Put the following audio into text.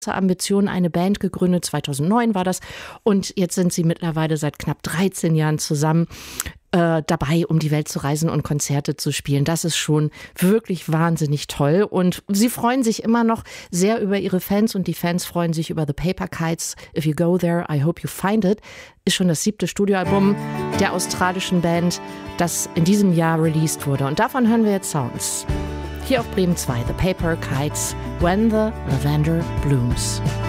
Ambition eine Band gegründet, 2009 war das, und jetzt sind sie mittlerweile seit knapp 13 Jahren zusammen dabei, um die Welt zu reisen und Konzerte zu spielen. Das ist schon wirklich wahnsinnig toll und sie freuen sich immer noch sehr über ihre Fans und die Fans freuen sich über The Paper Kites. If You Go There, I Hope You Find It ist schon das 7. Studioalbum der australischen Band, das in diesem Jahr released wurde, und davon hören wir jetzt Sounds. Hier auf Bremen 2, The Paper Kites, When the Lavender Blooms.